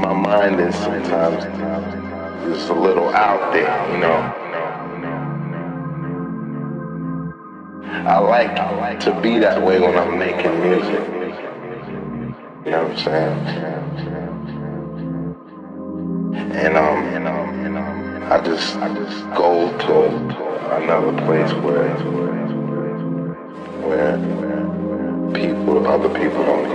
my mind is sometimes just a little out there, you know. I like to be that way when I'm making music. You know what I'm saying? And I just go to another place where other people don't